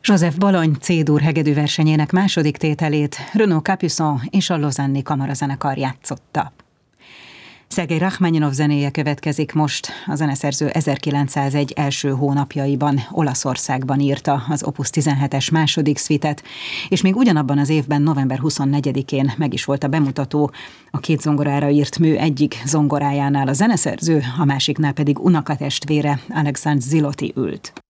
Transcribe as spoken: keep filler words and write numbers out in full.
Joseph Balogny C-dur hegedűversenyének második tételét Renaud Capuçon és a Lausanne-i kamarazenekar játszotta. Szergej Rachmaninov zenéje következik most. A zeneszerző ezerkilencszázegy első hónapjaiban Olaszországban írta az Opus tizenhetes második szvitet, és még ugyanabban az évben, november huszonnegyedikén meg is volt a bemutató. A két zongorára írt mű egyik zongorájánál a zeneszerző, a másiknál pedig unokatestvére Alexandre Zilotti ült.